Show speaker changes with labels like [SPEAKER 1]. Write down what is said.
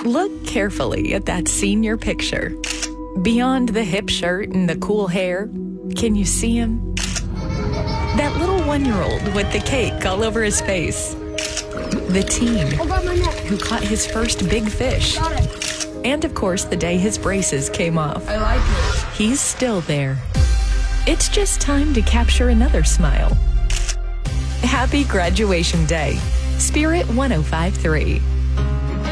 [SPEAKER 1] Look carefully at that senior picture. Beyond the hip shirt and the cool hair, can you see him? That little 1-year-old with the cake all over his face. The teen who caught his first big fish. And of course, the day his braces came off.
[SPEAKER 2] I like it.
[SPEAKER 1] He's still there. It's just time to capture another smile. Happy graduation day. Spirit 105.3.